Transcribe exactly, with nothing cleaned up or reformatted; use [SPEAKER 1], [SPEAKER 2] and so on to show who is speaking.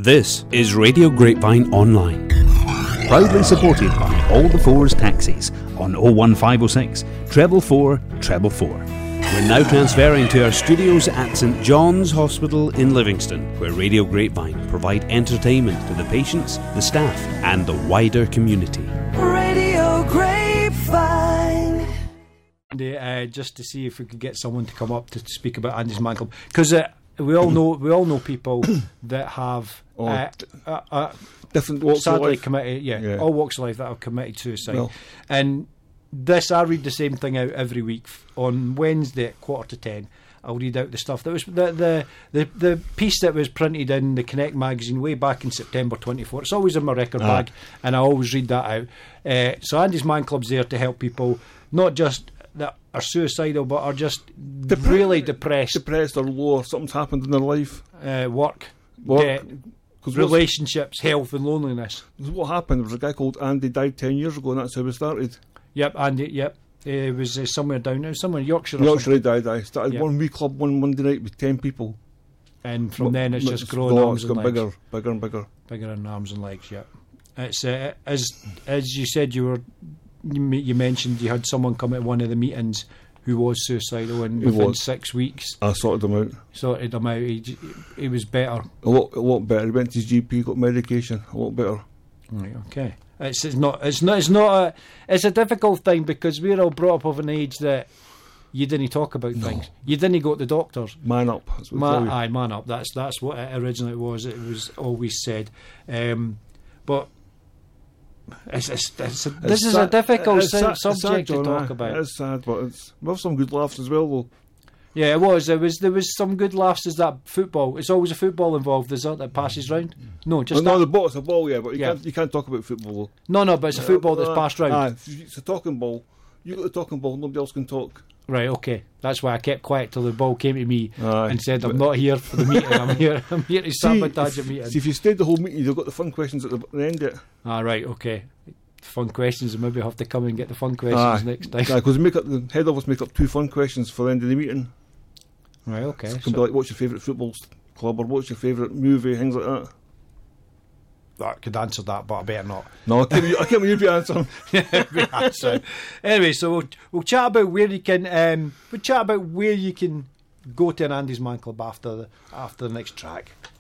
[SPEAKER 1] This is Radio Grapevine Online, proudly supported by All the Fours Taxis on oh one five oh six, treble four, treble four. We're now transferring to our studios at St John's Hospital in Livingston, where Radio Grapevine provide entertainment to the patients, the staff and the wider community.
[SPEAKER 2] Radio Grapevine.
[SPEAKER 3] Uh, just to see if we could get someone to come up to speak about Andy's Man Club, because uh, we all know we all know people that have
[SPEAKER 4] oh,
[SPEAKER 3] uh, uh, uh,
[SPEAKER 4] different walks
[SPEAKER 3] sadly
[SPEAKER 4] of life.
[SPEAKER 3] committed, yeah,
[SPEAKER 4] yeah,
[SPEAKER 3] all walks of life that have committed suicide.
[SPEAKER 4] Well,
[SPEAKER 3] and this, I read the same thing out every week on Wednesday at quarter to ten. I'll read out the stuff that was the the the, the piece that was printed in the Connect magazine way back in September twenty-fourth. It's always in my record
[SPEAKER 4] ah.
[SPEAKER 3] bag, and I always read that out. Uh, so Andy's Man Club's there to help people, not just that are suicidal, but are just Dep- really depressed,
[SPEAKER 4] depressed or low, or something's happened in their life.
[SPEAKER 3] Uh, work,
[SPEAKER 4] work,
[SPEAKER 3] debt, relationships, health, and loneliness.
[SPEAKER 4] What happened? There was a guy called Andy died ten years ago, and that's how we started.
[SPEAKER 3] Yep, Andy. Yep, it was uh, somewhere down there, somewhere in Yorkshire. Or
[SPEAKER 4] Yorkshire, he died. I started
[SPEAKER 3] yep.
[SPEAKER 4] one wee club one Monday night with ten people,
[SPEAKER 3] and from but, then it's just
[SPEAKER 4] it's
[SPEAKER 3] grown.
[SPEAKER 4] No,
[SPEAKER 3] arms
[SPEAKER 4] it's got
[SPEAKER 3] and legs.
[SPEAKER 4] bigger, bigger and bigger,
[SPEAKER 3] bigger in arms and legs. Yep. It's uh, as as you said, you were you, you mentioned you had someone come at one of the meetings who was suicidal, and within
[SPEAKER 4] was.
[SPEAKER 3] six weeks
[SPEAKER 4] I sorted him out.
[SPEAKER 3] Sorted him out. He, he was better.
[SPEAKER 4] A lot, a lot better. He went to his G P, got medication. A lot better.
[SPEAKER 3] Right. Okay. It's, it's not. It's not. It's not a. It's a difficult thing because we're all brought up of an age that you didn't talk about
[SPEAKER 4] no.
[SPEAKER 3] things. You didn't go to the doctors.
[SPEAKER 4] Man up. That's what
[SPEAKER 3] man, aye, man up. That's that's what it originally was. It was always said. Um, but. It's, it's, it's a, this
[SPEAKER 4] it's
[SPEAKER 3] is
[SPEAKER 4] sad,
[SPEAKER 3] a difficult
[SPEAKER 4] sad,
[SPEAKER 3] subject
[SPEAKER 4] sad,
[SPEAKER 3] to
[SPEAKER 4] John,
[SPEAKER 3] talk
[SPEAKER 4] uh,
[SPEAKER 3] about.
[SPEAKER 4] It's sad, but it's we have some good laughs as well, though.
[SPEAKER 3] Yeah, it was. There was there was some good laughs. Is that football? It's always a football involved, is it? That passes round. No, just
[SPEAKER 4] well, no,
[SPEAKER 3] that.
[SPEAKER 4] the ball. It's a ball, yeah, but you
[SPEAKER 3] yeah.
[SPEAKER 4] can't you can't talk about football though.
[SPEAKER 3] No, no, but it's a football
[SPEAKER 4] uh,
[SPEAKER 3] that's passed round.
[SPEAKER 4] Ah, it's a talking ball. You got the talking ball. Nobody else can talk.
[SPEAKER 3] Right, okay. That's why I kept quiet till the ball came to me
[SPEAKER 4] Aye,
[SPEAKER 3] and said, "I'm not here for the meeting. I'm here. I'm here to sabotage the meeting."
[SPEAKER 4] See, if you stayed the whole meeting, you've got the fun questions at the, the end of it.
[SPEAKER 3] Ah, right, okay. Fun questions, and maybe I'll have to come and get the fun questions
[SPEAKER 4] Aye.
[SPEAKER 3] next time.
[SPEAKER 4] Yeah, because make up the head office make up two fun questions for the end of the meeting.
[SPEAKER 3] Right, okay.
[SPEAKER 4] So it can
[SPEAKER 3] so
[SPEAKER 4] be like, what's your favourite football club, or what's your favourite movie, things like that.
[SPEAKER 3] That could answer that, but I better not.
[SPEAKER 4] No, I can't. I can't believe you answer.
[SPEAKER 3] answer. Anyway, so we'll, we'll chat about where you can. Um, we'll chat about where you can go to an Andy's Man Club after the after the next track.